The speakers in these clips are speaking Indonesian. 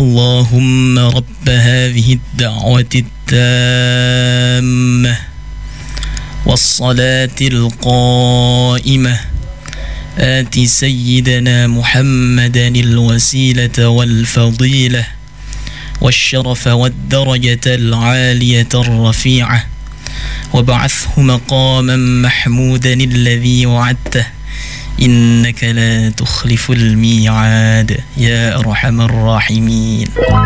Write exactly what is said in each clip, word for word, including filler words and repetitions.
اللهم رب هذه الدعوة التامة والصلاة القائمة آت سيدنا محمدا الوسيلة والفضيلة والشرف والدرجة العالية الرفيعة وابعثه مقاما محمودا الذي وعدته إنك لا تخلف الميعاد يا أرحم الراحمين.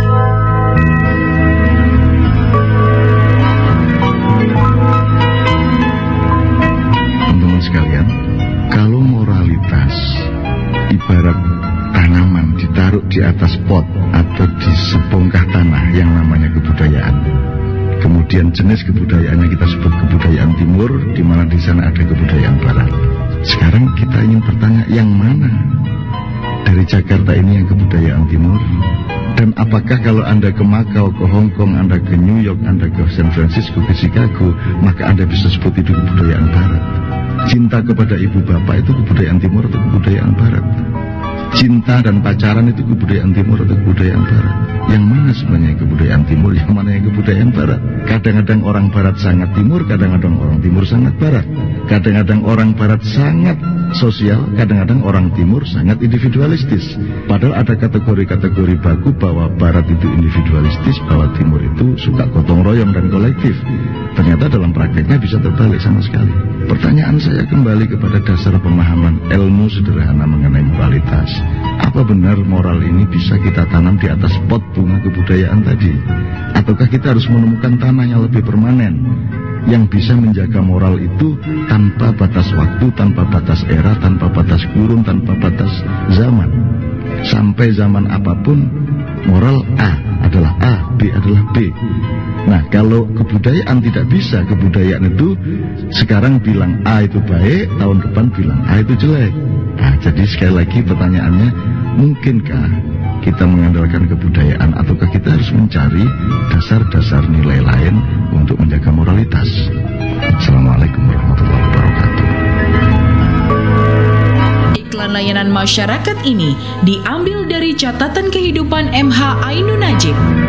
Teman-teman sekalian, kalau moralitas ibarat tanaman ditaruh di atas pot atau di sebongkah tanah yang namanya kebudayaan. Kemudian jenis kebudayaan yang kita sebut kebudayaan timur, di mana di sana ada kebudayaan barat. Sekarang kita ingin bertanya, yang mana dari Jakarta ini yang kebudayaan timur? Dan apakah kalau Anda ke Makau, ke Hong Kong, Anda ke New York, Anda ke San Francisco, ke Chicago, maka Anda bisa sebut itu kebudayaan barat? Cinta kepada ibu bapak itu kebudayaan timur atau kebudayaan barat? Cinta dan pacaran itu kebudayaan timur atau kebudayaan barat? Yang mana sebenarnya kebudayaan timur, yang mana yang kebudayaan barat? Kadang-kadang orang barat sangat timur, kadang-kadang orang timur sangat barat. Kadang-kadang orang barat sangat sosial, kadang-kadang orang timur sangat individualistis. Padahal ada kategori-kategori baku bahwa barat itu individualistis, bahwa timur itu suka gotong royong dan kolektif. Ternyata dalam prakteknya bisa terbalik sama sekali. Pertanyaan saya kembali kepada dasar pemahaman ilmu sederhana mengenai moralitas. Apa benar moral ini bisa kita tanam di atas pot bunga kebudayaan tadi? Ataukah kita harus menemukan tanah yang lebih permanen, yang bisa menjaga moral itu tanpa batas waktu, tanpa batas era, tanpa batas kurun, tanpa batas zaman? Sampai zaman apapun, moral A adalah A, B adalah B. Nah, kalau kebudayaan tidak bisa, kebudayaan itu sekarang bilang A itu baik, tahun depan bilang A itu jelek. Nah, jadi sekali lagi pertanyaannya, mungkinkah kita mengandalkan kebudayaan, ataukah kita harus mencari dasar-dasar nilai lain untuk menjaga moralitas? Assalamualaikum warahmatullahi wabarakatuh. Iklan layanan masyarakat ini diambil dari catatan kehidupan M H Ainun Najib.